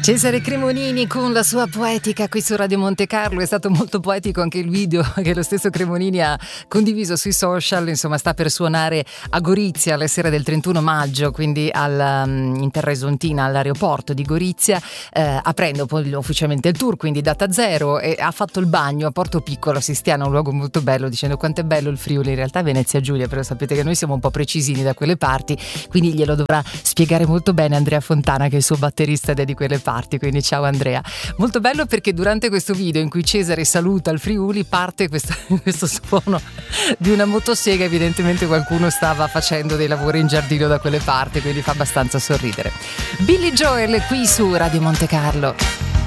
Cesare Cremonini con la sua poetica qui su Radio Monte Carlo. È stato molto poetico anche il video che lo stesso Cremonini ha condiviso sui social. Insomma, sta per suonare a Gorizia alla sera del 31 maggio, quindi in Terra Isontina, all'aeroporto di Gorizia, aprendo poi ufficialmente il tour, quindi data zero, e ha fatto il bagno a Porto Piccolo Sistiano, un luogo molto bello, dicendo quanto è bello il Friuli. In realtà Venezia Giulia, però sapete che noi siamo un po' precisini da quelle parti, quindi glielo dovrà spiegare molto bene Andrea Fontana, che è il suo batterista ed è di quelle parti. Quindi ciao Andrea. Molto bello perché durante questo video in cui Cesare saluta il Friuli parte questo suono di una motosega. Evidentemente qualcuno stava facendo dei lavori in giardino da quelle parti, quindi fa abbastanza sorridere. Billy Joel qui su Radio Monte Carlo.